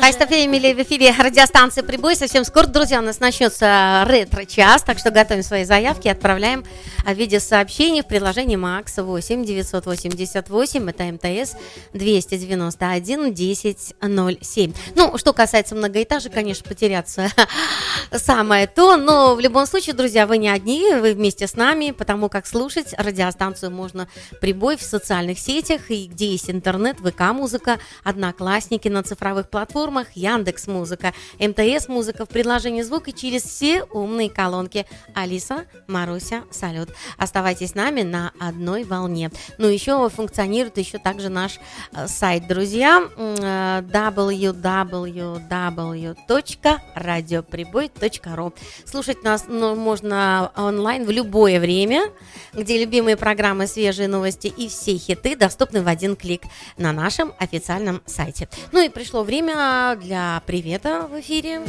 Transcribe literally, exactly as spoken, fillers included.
Айста Фэмили в эфире радиостанции «Прибой». Совсем скоро, друзья, у нас начнется ретро-час, так что готовим свои заявки, отправляем в виде сообщений в приложении Макс восемь девятьсот восемьдесят восемь, это МТС двести девяносто один десять ноль семь. Ну, что касается многоэтажек, конечно, потеряться самое то, но в любом случае, друзья, вы не одни, вы вместе с нами, потому как слушать радиостанцию можно «Прибой» в социальных сетях, и где есть интернет, ВК-музыка, Одноклассники на цифровых платформах, Яндекс.Музыка, МТС.Музыка в приложении «Звук» и через все умные колонки. Алиса, Маруся, салют. Оставайтесь с нами на одной волне. Ну, еще функционирует еще также наш э, сайт, друзья, э, дабл ю дабл ю дабл ю точка радиоприбой точка ру. Слушать нас ну, можно онлайн в любое время, где любимые программы, свежие новости и все хиты доступны в один клик на нашем официальном сайте. Ну и пришло время для привета в эфире.